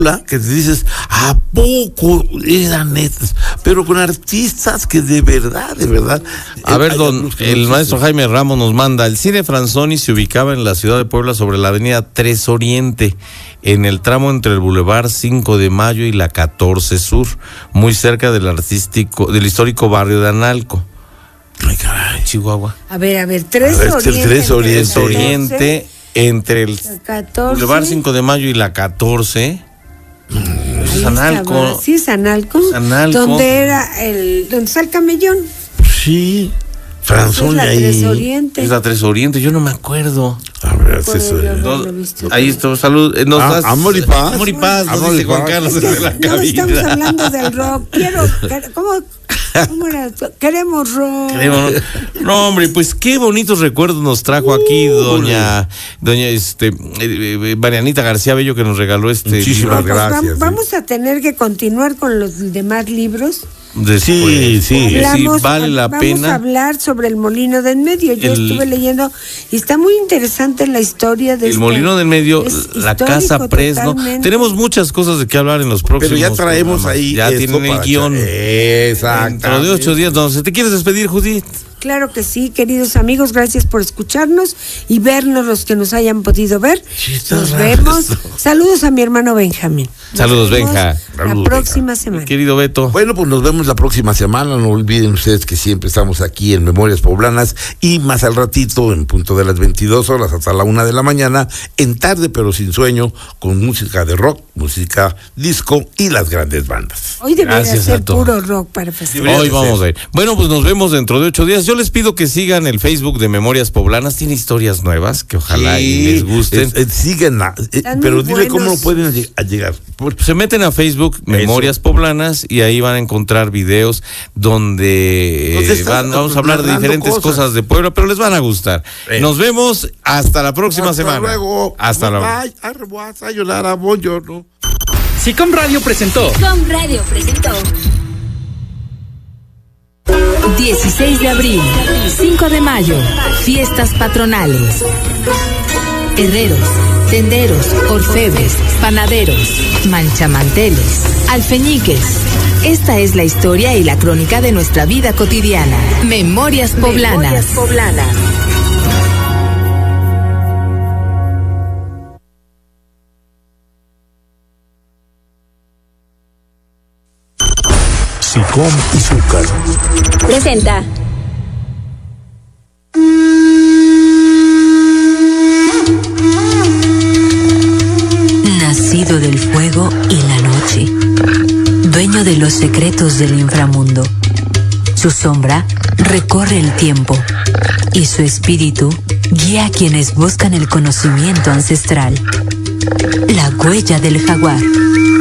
que te dices, ¿a poco eran netas? Pero con artistas que de verdad. A ver, el maestro Jaime Ramos nos manda, el Cine Franzoni se ubicaba en la ciudad de Puebla sobre la avenida 3 Oriente, en el tramo entre el Boulevard 5 de Mayo y la 14 Sur, muy cerca del histórico barrio de Analco. Ay, caray, Chihuahua. A ver, 3 Oriente, entre el 14. Boulevard 5 de Mayo y la 14. Es Analco. Sí, es Analco. ¿Dónde está el camellón? Sí, Franzoni ahí. Es la 3 Oriente, yo no me acuerdo. A ver, ahí está, salud. Amor y paz. Amor y paz, nos dice Juan Carlos desde la cabina. No estamos hablando del rock. ¿Cómo era? Queremos rock. No, hombre, pues qué bonitos recuerdos nos trajo aquí doña Marianita García Bello, que nos regaló Muchísimas gracias. Vamos a tener que continuar con los demás libros. Sí, vale la pena. Vamos a hablar sobre el Molino del Medio. Yo estuve leyendo y está muy interesante la historia de el Molino del Medio, la Casa Presno. Tenemos muchas cosas de qué hablar en los próximos. Pero ya traemos programas. Ahí. Ya tienen el guión. Exacto. Dentro de 8 días, entonces, ¿te quieres despedir, Judith? Claro que sí, queridos amigos, gracias por escucharnos y vernos los que nos hayan podido ver. Nos vemos. Saludos a mi hermano Benjamín. Saludos, Benja. La próxima semana. Querido Beto. Bueno, pues nos vemos la próxima semana. No olviden ustedes que siempre estamos aquí en Memorias Poblanas y más al ratito, en punto de las 22 horas hasta la 1 de la mañana, en Tarde pero sin sueño, con música de rock, música disco y las grandes bandas. Hoy debería ser puro rock para festejar. Hoy vamos a ir. Bueno, pues nos vemos dentro de 8 días. Yo les pido que sigan el Facebook de Memorias Poblanas. Tiene historias nuevas que ojalá y les gusten. Síganla, pero dile cómo lo pueden llegar. Se meten a Facebook, Memorias Poblanas, y ahí van a encontrar videos donde vamos a hablar de diferentes cosas de Puebla, pero les van a gustar. Nos vemos hasta la próxima semana. Luego. Hasta luego. Sicom Radio presentó. 16 de abril, 5 de mayo, fiestas patronales. Herreros, tenderos, orfebres, panaderos, manchamanteles, alfeñiques. Esta es la historia y la crónica de nuestra vida cotidiana. Memorias Poblanas. Sicom y Zúcar presenta. Nacido del fuego y la noche, dueño de los secretos del inframundo, su sombra recorre el tiempo y su espíritu guía a quienes buscan el conocimiento ancestral. La huella del jaguar.